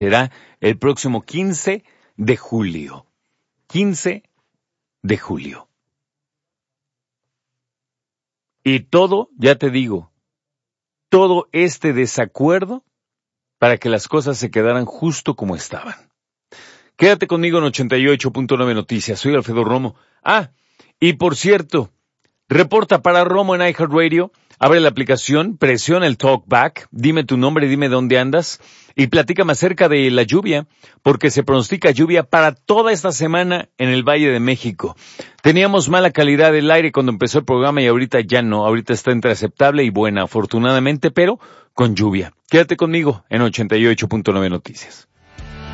Será el próximo 15 de julio. 15 de julio. Y todo, ya te digo, todo este desacuerdo para que las cosas se quedaran justo como estaban. Quédate conmigo en 88.9 Noticias. Soy Alfredo Romo. Y por cierto, reporta para Romo en iHeartRadio. Abre la aplicación, presiona el talkback, dime tu nombre, dime dónde andas y platícame acerca de la lluvia, porque se pronostica lluvia para toda esta semana en el Valle de México. Teníamos mala calidad del aire cuando empezó el programa y ahorita ya no, ahorita está entre aceptable y buena, afortunadamente, pero con lluvia. Quédate conmigo en 88.9 Noticias.